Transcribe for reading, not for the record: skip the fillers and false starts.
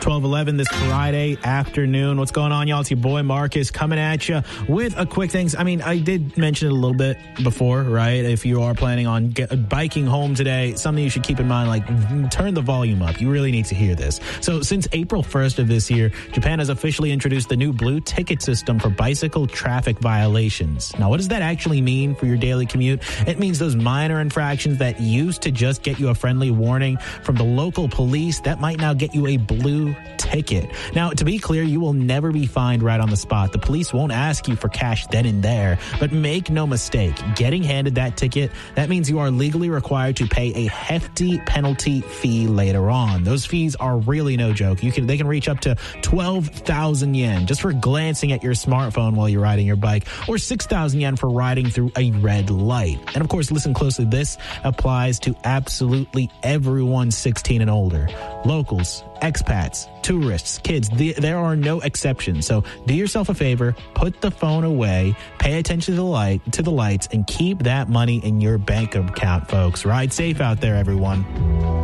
12:11 this Friday afternoon. What's going on, y'all? It's your boy Marcus coming at you with a quick things. I mean, I did mention it a little bit before, right? If you are planning on biking home today, something you should keep in mind, like turn the volume up. You really need to hear this. So since April 1st of this year, Japan has officially introduced the new blue ticket system for bicycle traffic violations. Now, what does that actually mean for your daily commute? It means those minor infractions that used to just get you a friendly warning from the local police, that might now get you a blue ticket. Now, to be clear, you will never be fined right on the spot. The police won't ask you for cash then and there, but make no mistake, getting handed that ticket, that means you are legally required to pay a hefty penalty fee later on. Those fees are really no joke. They can reach up to 12,000 yen just for glancing at your smartphone while you're riding your bike, or 6,000 yen for riding through a red light. And of course, listen closely, this applies to absolutely everyone 16 and older. Locals, expats, tourists, kids, there are no exceptions. So do yourself a favor, put the phone away, pay attention to the lights, and keep that money in your bank account, folks. Ride safe out there, everyone.